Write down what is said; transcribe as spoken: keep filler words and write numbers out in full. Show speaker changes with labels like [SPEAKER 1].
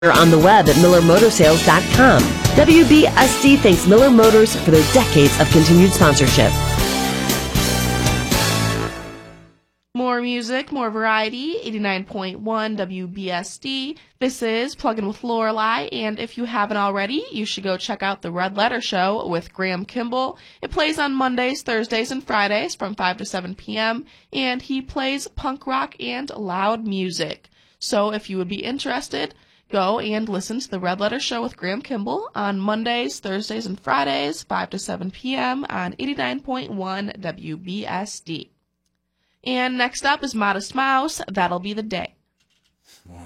[SPEAKER 1] on the web at miller motor sales dot com. W B S D thanks Miller Motors for their decades of continued sponsorship.
[SPEAKER 2] More music, more variety, eighty-nine point one W B S D. This is Plugin' with Lorelei, and if you haven't already, you should go check out the Red Letter Show with Graham Kimball. It plays on Mondays, Thursdays, and Fridays from five to seven p.m., and he plays punk rock and loud music. So if you would be interested, go and listen to the Red Letter Show with Graham Kimball on Mondays, Thursdays, and Fridays, five to seven p.m. on eighty-nine point one W B S D. And next up is Modest Mouse, That'll Be the Day.